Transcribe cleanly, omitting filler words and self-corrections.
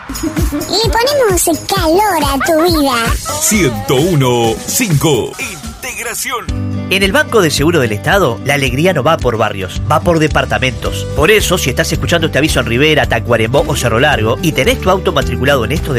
Le ponemos calor a tu vida. 101.5 Integración. En el Banco de Seguro del Estado, la alegría no va por barrios, va por departamentos. Por eso, si estás escuchando este aviso en Rivera, Tacuarembó o Cerro Largo y tenés tu auto matriculado en estos